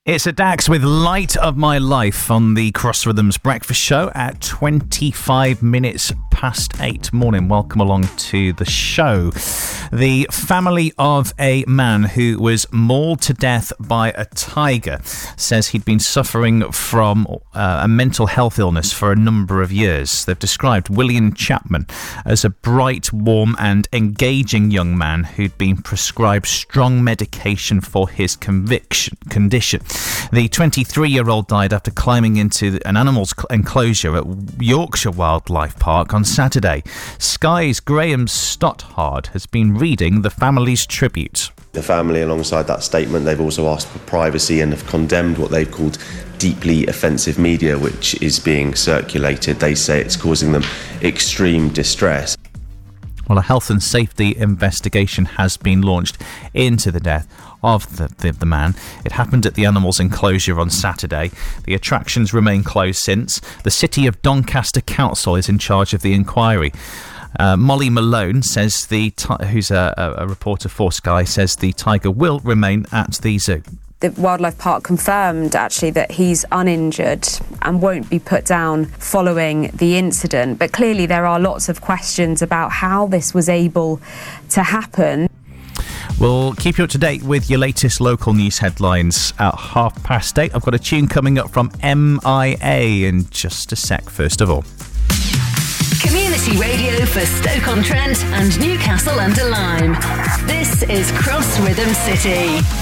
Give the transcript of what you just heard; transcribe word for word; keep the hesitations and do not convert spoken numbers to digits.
It's a Dax with Light of My Life on the Cross Rhythms Breakfast Show at twenty-five minutes past eight. Morning, welcome along to the show. The family of a man who was mauled to death by a tiger says he'd been suffering from uh, a mental health illness for a number of years. They've described William Chapman as a bright, warm and engaging young man who'd been prescribed strong medication for his conviction condition. The twenty-three-year-old died after climbing into an animal's enclosure at Yorkshire Wildlife Park on Saturday. Sky's Graham Stothard has been reading the family's tribute. The family, alongside that statement, they've also asked for privacy and have condemned what they've called deeply offensive media, which is being circulated. They say it's causing them extreme distress. Well, a health and safety investigation has been launched into the death of the, the, the man. It happened at the animal's enclosure on Saturday. The attractions remain closed since. The City of Doncaster Council is in charge of the inquiry. Uh, Molly Malone says the ti- who's a, a reporter for Sky says the tiger will remain at the zoo. The Wildlife Park confirmed actually that he's uninjured and won't be put down following the incident. But clearly there are lots of questions about how this was able to happen. We'll keep you up to date with your latest local news headlines at half past eight. I've got a tune coming up from M I A in just a sec, first of all. Community radio for Stoke-on-Trent and Newcastle under Lyme. This is Cross Rhythm City.